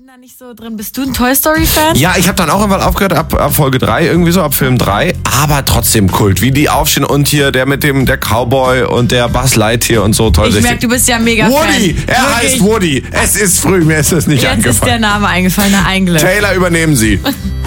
bin da nicht so drin. Bist du ein Toy Story-Fan? Ja, ich habe dann auch irgendwann aufgehört, ab Folge 3, irgendwie so, ab Film 3. Aber trotzdem Kult, wie die aufstehen und hier der mit der Cowboy und der Buzz Lightyear und so toll. Ich merke, du bist ja mega Woody, Fan. er heißt Woody. Es ist früh, mir ist es nicht Jetzt eingefallen. ist der Name eingefallen, eingelöscht. Taylor, übernehmen Sie.